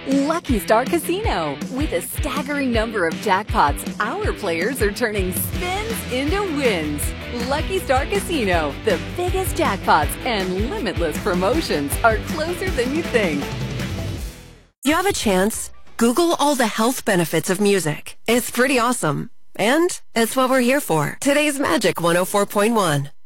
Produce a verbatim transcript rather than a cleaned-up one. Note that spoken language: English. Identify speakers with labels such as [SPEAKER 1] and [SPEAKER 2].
[SPEAKER 1] Lucky Star Casino. With a staggering number of jackpots, our players are turning spins into wins. Lucky Star Casino. The biggest jackpots and limitless promotions are closer than you think.
[SPEAKER 2] You have a chance? Google all the health benefits of music. It's pretty awesome. And it's what we're here for. Today's Magic one oh four point one.